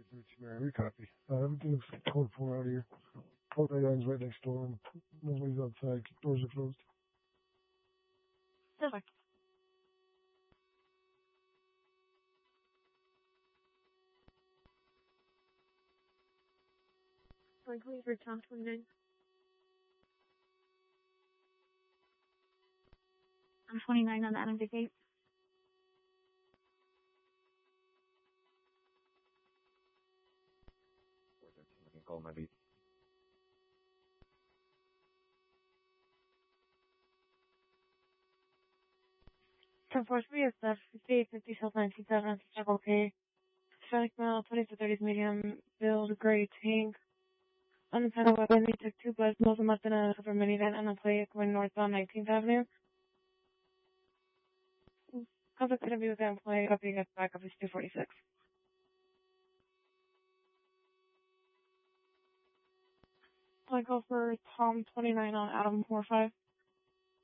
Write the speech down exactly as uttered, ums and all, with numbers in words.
We copy. Uh, everything looks code four out here. Code eight is right next door, and nobody's outside. Doors are closed. Perfect. Going clean for Tom twenty-nine. I'm twenty-nine on Adam Dictate. I can call my beat. ten four three is the fifty-eight fifty South nineteen seven, double K. Strike mail, twenty to thirty medium, build, gray tank. Unintended weapon, he took two bullets, most of them left in a cover minivan and a plate going northbound nineteenth Avenue. Contact interview with the employee, copy gets back office two forty-six. I go for Tom twenty-nine on Adam four five.